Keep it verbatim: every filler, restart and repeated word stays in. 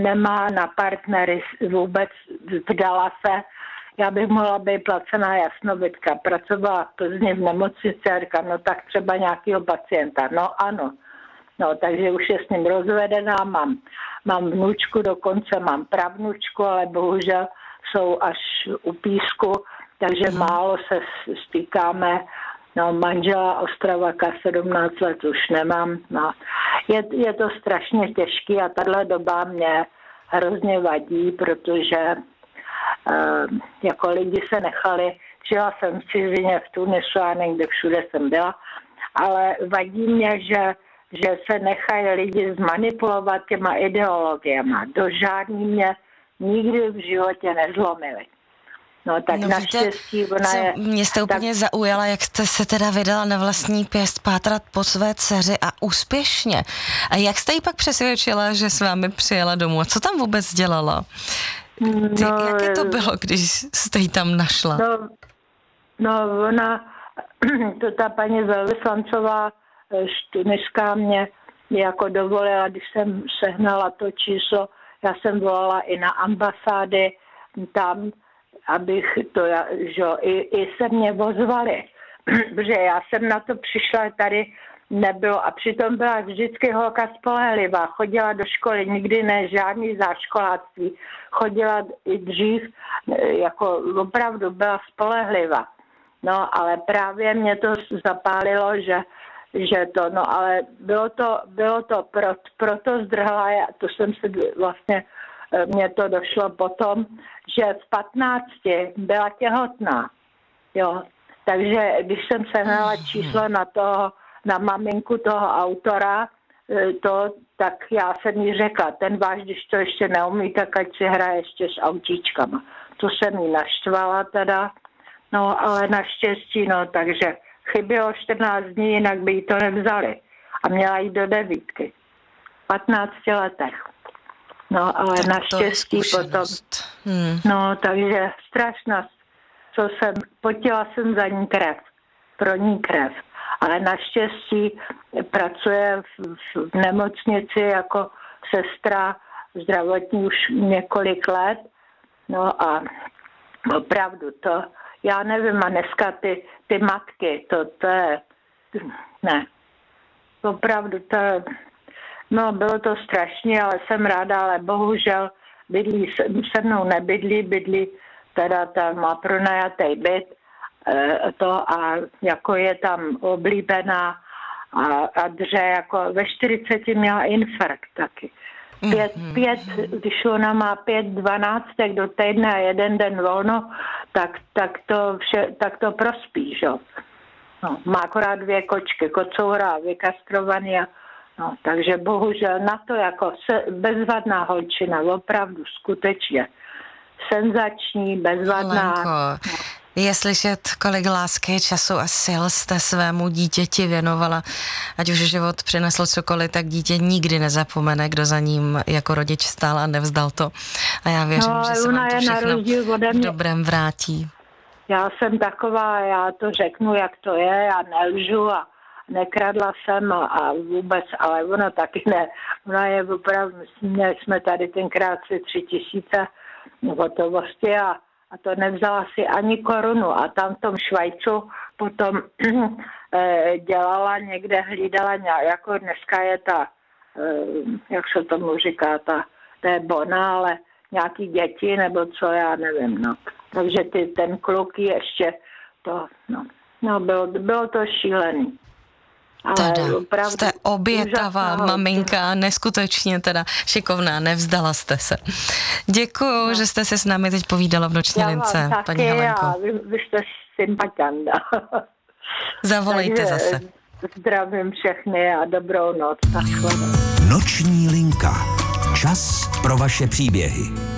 nemá na partnery vůbec, vdala se. Já bych mohla být placená jasnovidka. Pracovala v Plzni v nemocnici a říkám, no tak třeba nějakého pacienta. No ano. No, takže už je s ním rozvedená, mám, mám vnučku, dokonce mám pravnučku, ale bohužel jsou až u písku, takže mm. málo se stýkáme. No, manžela Ostravaka sedmnáct let už nemám. No. Je, je to strašně těžký a tahle doba mě hrozně vadí, protože uh, jako lidi se nechali, žila jsem v cizině, v Tunisu a někde všude jsem byla, ale vadí mě, že že se nechají lidi zmanipulovat těma ideologiema. Do žádný mě nikdy v životě nezlomili. No tak no, naštěstí ona je... Mě jste úplně tak... zaujala, jak jste se teda vydala na vlastní pěst pátrat po své dceři a úspěšně. A jak jste jí pak přesvědčila, že s vámi přijela domů? A co tam vůbec dělala? Ty, no, jaké to bylo, když jste jí tam našla? No, no ona, to ta paní velvyslancová Tuniska mě jako dovolila, když jsem sehnala to číslo, já jsem volala i na ambasády tam, abych to, že i, i se mě ozvali, protože já jsem na to přišla, tady nebylo a přitom byla vždycky holka spolehlivá, chodila do školy, nikdy ne žádný záškoláctví, chodila i dřív, jako opravdu byla spolehlivá. No ale právě mě to zapálilo, že že to, no ale bylo to, bylo to pro, proto zdrhla, to jsem se vlastně, mně to došlo potom, že v patnácti byla těhotná, jo, takže když jsem sehnala číslo na toho, na maminku toho autora, to, tak já jsem jí řekla, ten váš, když to ještě neumí, tak ať si hraje ještě s autíčkama. To jsem jí naštvala teda, no ale naštěstí, no, takže chybělo čtrnáct dní, jinak by jí to nevzali. A měla jít do devítky. V patnácti letech. No, ale tak naštěstí potom... Hmm. No, takže strašná, co jsem... Potila jsem za ní krev. Pro ní krev. Ale naštěstí pracuje v, v nemocnici jako sestra zdravotní už několik let. No a opravdu to... Já nevím, a dneska ty, ty matky, to, to je, ne, opravdu to, no bylo to strašně, ale jsem ráda, ale bohužel bydlí, se mnou nebydlí, bydlí, teda ta má pronajatý byt, to a jako je tam oblíbená a, a dře, jako ve čtyřiceti měla infarkt taky. Pět, mm-hmm. pět, když ona má pět dvanáctek do týdne a jeden den volno, tak, tak, to, vše, tak to prospí, že? No, má akorát dvě kočky, kocoura, vykastrovaný a no, takže bohužel na to jako se, bezvadná holčina, opravdu skutečně senzační, bezvadná. Lenko, je slyšet, kolik lásky, času a sil jste svému dítěti věnovala. Ať už život přinesl cokoliv, tak dítě nikdy nezapomene, kdo za ním jako rodič stál a nevzdal to. A já věřím, no, že se vám to všechno v dobrém vrátí. Já jsem taková, já to řeknu, jak to je, já nelžu a nekradla jsem a, a vůbec, ale ona taky ne. Ona je opravdu, měli jsme tady tenkrát si tři tisíce hotovosti a a to nevzala si ani korunu a tam v tom Švajcu potom dělala někde, hlídala nějak, jako dneska je ta, jak se tomu říká, ta, to je bona, ale nějaký děti nebo co, já nevím, no. Takže ty, ten kluk ještě to, no, no bylo, bylo to šílený. Teda, jste obětavá maminka, neskutečně teda šikovná, nevzdala jste se. Děkuju, no. že jste se s námi teď povídala v noční Já lince, paní Helenko. Vy, vy jste sympatianda. Zavolejte Takže zase. Zdravím všechny a dobrou noc. Noční linka. Čas pro vaše příběhy.